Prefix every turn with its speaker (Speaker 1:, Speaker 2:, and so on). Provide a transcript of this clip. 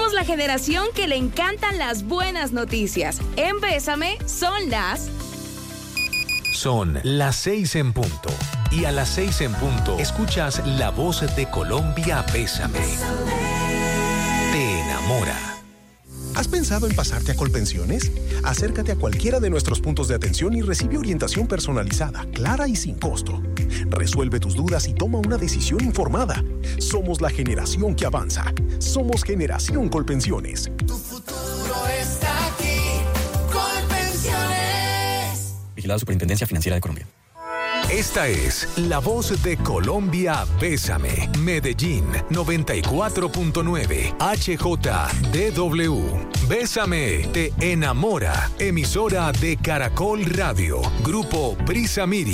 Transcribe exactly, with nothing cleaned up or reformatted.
Speaker 1: Somos la generación que le encantan las buenas noticias. En Bésame son las...
Speaker 2: Son las seis en punto. Y a las seis en punto escuchas la voz de Colombia, Bésame. Te enamora.
Speaker 3: ¿Has pensado en pasarte a Colpensiones? Acércate a cualquiera de nuestros puntos de atención y recibe orientación personalizada, clara y sin costo. Resuelve tus dudas y toma una decisión informada. Somos la generación que avanza. Somos Generación Colpensiones.
Speaker 4: Tu futuro está aquí. Colpensiones.
Speaker 5: Vigilado Superintendencia Financiera de Colombia.
Speaker 2: Esta es la voz de Colombia, Bésame, Medellín, noventa y cuatro punto nueve, H J D W. Bésame, te enamora, emisora de Caracol Radio, Grupo Brisa Miri.